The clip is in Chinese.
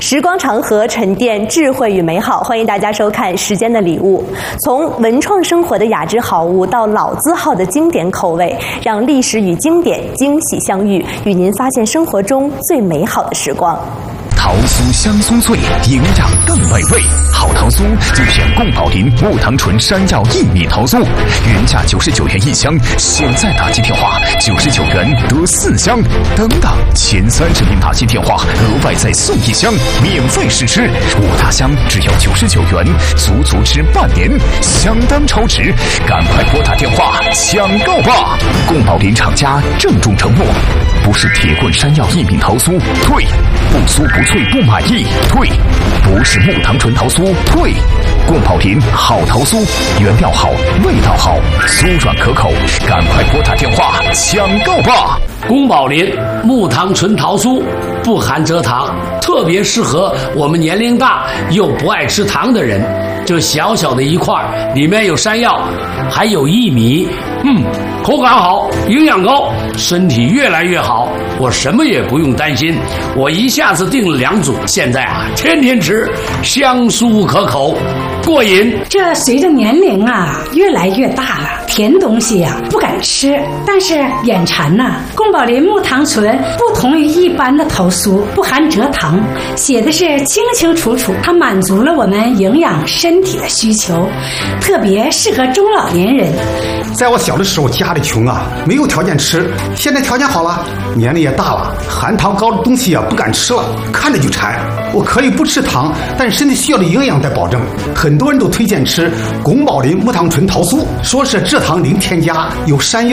时光长河，沉淀智慧与美好。欢迎大家收看《时间的礼物》，从文创生活的雅致好物到老字号的经典口味，让历史与经典惊喜相遇，与您发现生活中最美好的时光。 桃酥香酥脆，营养更美味。好桃酥就选贡宝林木糖醇山药薏米桃酥，原价99元1箱，现在打进电话99元得4箱，等等前30名打进电话额外再送1箱，免费试吃，5大箱只要99元，足吃半年，相当超值，赶快拨打电话抢购吧！贡宝林厂家郑重承诺，不是铁棍山药薏米桃酥，退；不酥不脆不满意，退；不是木糖醇桃酥，退。贡宝林好桃酥，原料好，味道好，酥软可口，赶快拨打电话抢购吧！ 宫宝林木糖醇桃酥不含蔗糖，特别适合我们年龄大又不爱吃糖的人。这小小的一块，里面有山药，还有薏米，口感好，营养高，身体越来越好。我什么也不用担心，我一下子订了2组，现在天天吃，香酥可口，过瘾。 这随着年龄越来越大了，甜东西不敢吃，但是眼馋宫宝林木糖醇不同于一般的桃酥，不含蔗糖，写的是清清楚楚，它满足了我们营养身体的需求，特别适合中老年人。 在我小的时候，家里穷没有条件吃，现在条件好了，年龄也大了，含糖高的东西不敢吃了，看着就馋。我可以不吃糖，但是身体需要的营养得保证。很多人都推荐吃宫宝林木糖醇桃酥，说是蔗糖零添加，有山药